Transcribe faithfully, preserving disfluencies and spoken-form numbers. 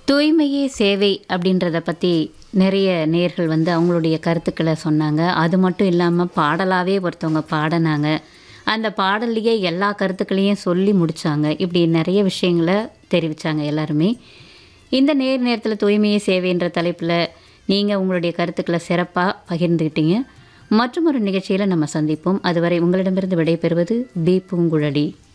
தூய்மையே சேவை அப்படின்றத பற்றி நிறைய நேர்கள் வந்து அவங்களுடைய கருத்துக்களை சொன்னாங்க. அது மட்டும் இல்லாமல் பாடலாகவே ஒருத்தவங்க பாடினாங்க. அந்த பாடல்லையே எல்லா கருத்துக்களையும் சொல்லி முடித்தாங்க. இப்படி நிறைய விஷயங்களை தெரிவித்தாங்க எல்லாருமே. இந்த நேர் நேரத்தில் தூய்மையே சேவைன்ற தலைப்பில் நீங்கள் உங்களுடைய கருத்துக்களை சிறப்பாக பகிர்ந்துக்கிட்டீங்க. மற்றும் ஒரு நிகழ்ச்சியில் நம்ம சந்திப்போம். அதுவரை உங்களிடமிருந்து விடைபெறுவது பி பூங்குழலி.